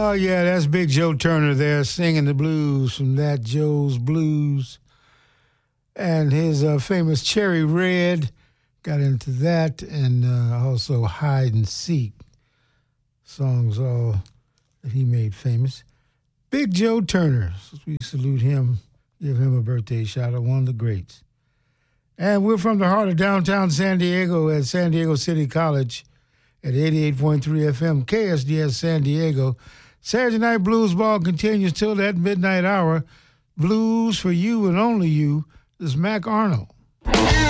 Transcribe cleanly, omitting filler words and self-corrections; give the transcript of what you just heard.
Oh, yeah, that's Big Joe Turner there singing the blues from That Joe's Blues. And his famous Cherry Red, got into that, and also Hide and Seek, songs all that he made famous. Big Joe Turner, we salute him, give him a birthday shout out, one of the greats. And we're from the heart of downtown San Diego at San Diego City College at 88.3 FM, KSDS San Diego. Saturday Night Blues Ball continues till that midnight hour. Blues for you and only you. This is Mac Arnold.